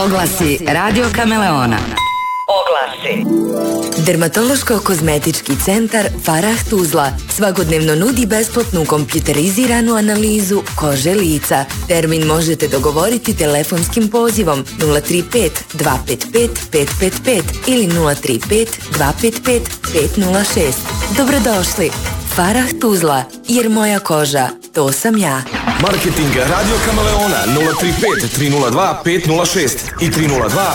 Oglasi Radio Kameleona. Oglasi. Dermatološko-kozmetički centar Farah Tuzla svakodnevno nudi besplatnu kompjuteriziranu analizu kože lica. Termin možete dogovoriti telefonskim pozivom 035 255 555 ili 035 255 506. Dobrodošli. Farah Tuzla, jer moja koža, to sam ja. Marketing Radio Kameleona 035 302 506 i 302